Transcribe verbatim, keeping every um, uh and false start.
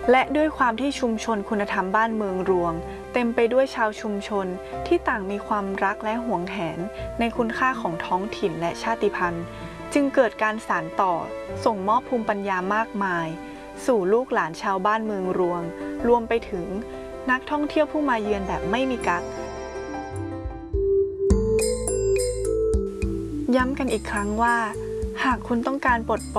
และด้วยความที่ชุมชนคุณธรรมบ้านเมืองรวงเต็มไปด้วยชาวชุมชนที่ต่างมีความรักและหวงแหนในคุณค่าของท้องถิ่นและชาติพันธุ์จึงเกิดการสานต่อส่งมอบภูมิปัญญามากมายสู่ลูกหลานชาวบ้านเมืองรวงรวมไปถึงนักท่องเที่ยวผู้มาเยือนแบบไม่มีกั๊กย้ำกันอีกครั้งว่าหากคุณต้องการปลด